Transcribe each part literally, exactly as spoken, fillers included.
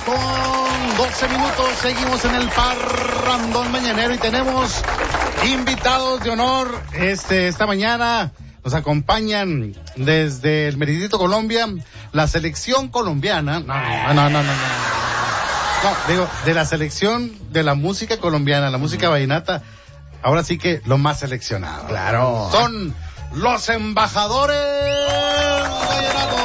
con doce minutos, seguimos en el Parrandón Mañanero y tenemos invitados de honor. Este, esta mañana nos acompañan desde el Meridito, Colombia, la selección colombiana. No, no, no, no, no. No, digo, de la selección de la música colombiana, la música vallenata, ahora sí que lo más seleccionado. Claro. Son los embajadores vallenatos.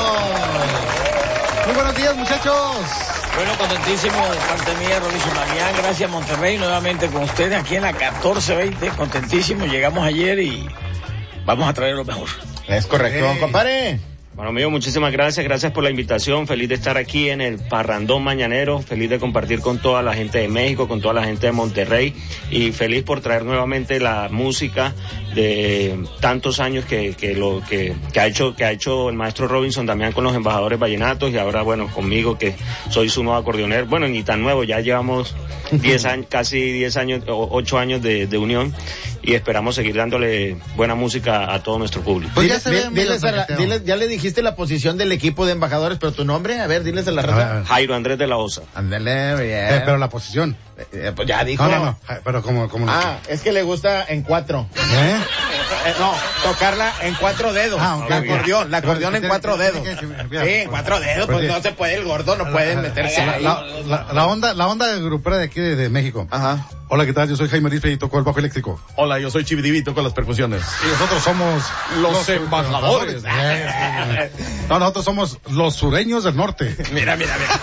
Muy buenos días, muchachos. Bueno, contentísimo de parte mía, Robinson Damián, gracias Monterrey, nuevamente con ustedes aquí en la catorce veinte, contentísimo, llegamos ayer y vamos a traer lo mejor. Es correcto, Hey. compadre. Bueno, amigo, muchísimas gracias, gracias por la invitación, feliz de estar aquí en el Parrandón Mañanero, feliz de compartir con toda la gente de México, con toda la gente de Monterrey y feliz por traer nuevamente la música de tantos años que, que lo que, que ha hecho, que ha hecho el maestro Robinson Damián con los embajadores vallenatos y ahora, bueno, conmigo que soy su nuevo acordeonero, bueno, ni tan nuevo, ya llevamos diez años, casi diez años, ocho años de, de unión y esperamos seguir dándole buena música a todo nuestro público. Pues ya Dile- se di- ve medio diles a la- traqueteo. diles- ya le dijiste la posición del equipo de embajadores, pero tu nombre, a ver, diles a la raza. Jairo Andrés de la Osa. Ándale, bien. Eh, pero la posición. Eh, pues ya dijo. No, no, no. Pero como, como. Ah, es que le gusta en cuatro. ¿Eh? Eh, no, tocarla en cuatro dedos. Ah, ok, la ok. acordeón, la acordeón en Tiene- cuatro tiene dedos. que- Sí, mira, en cuatro dedos, pues pues sí. no se puede, el gordo no puede meterse la, ahí. la, la, la onda, la onda grupera de aquí de, de México. Ajá. Hola, ¿qué tal? Yo soy Jaime Arispe y toco el bajo eléctrico. Hola, yo soy Chividivito con las percusiones. Y nosotros somos Los embajadores. Eh, No, nosotros somos los sureños del norte. Mira, mira, mira.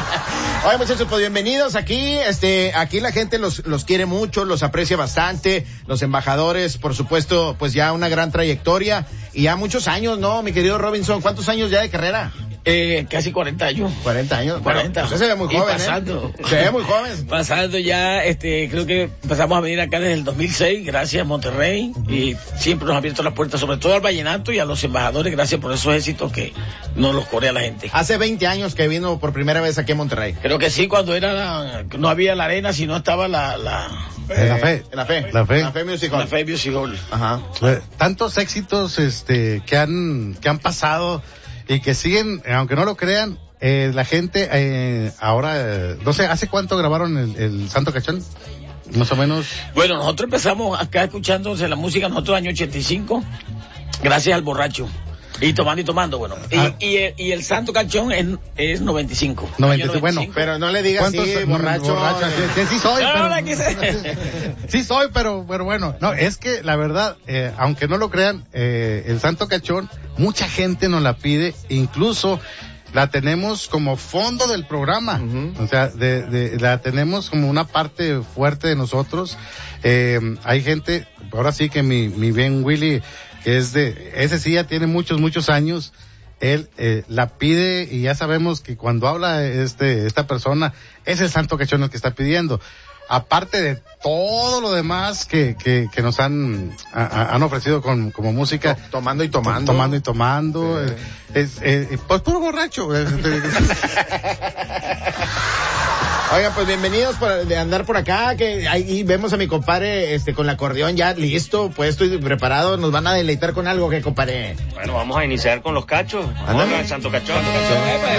Oye, muchachos, pues bienvenidos aquí. Este, aquí la gente los, los quiere mucho, los aprecia bastante. Los embajadores, por supuesto, pues ya una gran trayectoria y ya muchos años, ¿no, mi querido Robinson? ¿Cuántos años ya de carrera? Eh, casi cuarenta años. cuarenta años. cuarenta. Bueno, usted se ve muy Y joven, pasando. ¿eh? Se ve muy joven. Pasando ya, este, creo que empezamos a venir acá desde el dos mil seis, gracias Monterrey, y siempre nos ha abierto las puertas, sobre todo al vallenato y a los embajadores, gracias por esos éxitos que nos los corea la gente. Hace veinte años que vino por primera vez aquí a Monterrey. Creo que sí, cuando era la- no había la arena, sino estaba la, la, En la fe. En la fe. La fe. La fe Music la Hall. Fe Music Hall. Ajá. Eh, Tantos éxitos, este, que han, que han pasado y que siguen, eh, aunque no lo crean, eh, la gente, eh, ahora, eh, no sé, ¿hace cuánto grabaron el, el Santo Cachón? Más o menos. Bueno, nosotros empezamos acá escuchándose la música, nosotros año ochenta y cinco, gracias al borracho. Y tomando y tomando, bueno. Y, Ah. y, el- y el Santo Cachón es, es noventa y cinco. noventa y Año cinco, bueno, Pero no le digas ¿Cuántos? así, no, borracho. borracho, eh. sí, sí, sí soy, No, pero, no, quise- sí soy, pero, pero bueno, no, es que la verdad, eh, aunque no lo crean, eh, el Santo Cachón, mucha gente nos la pide, incluso la tenemos como fondo del programa, Ujú. o sea, de, de, la tenemos como una parte fuerte de nosotros. Eh, hay gente, ahora sí que mi, mi bien Willy, que es de, ese sí ya tiene muchos, muchos años. Él eh, la pide y ya sabemos que cuando habla este esta persona es el Santo Cachón el que está pidiendo. Aparte de todo lo demás que que, que nos han a- a- han ofrecido con como música, Tomando y tomando. tomando y tomando, Sí. eh, es eh, pues puro borracho. Este, Oigan, pues bienvenidos por, de andar por acá, que ahí vemos a mi compadre este con el acordeón ya listo, puesto y preparado. Nos van a deleitar con algo, que compadre. Bueno, vamos a iniciar con los cachos. Vamos Ándale. con el Santo Cachón. Epa,